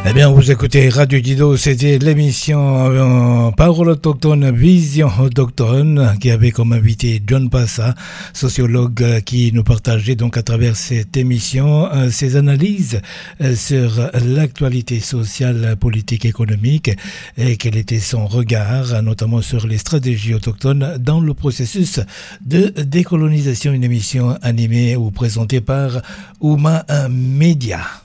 Eh bien, vous écoutez Radio Dido, c'était l'émission Parole autochtone, Vision autochtone, qui avait comme invité John Passa, sociologue, qui nous partageait donc à travers cette émission ses analyses sur l'actualité sociale, politique, économique, et quel était son regard, notamment sur les stratégies autochtones dans le processus de décolonisation, une émission animée ou présentée par Ouma Media.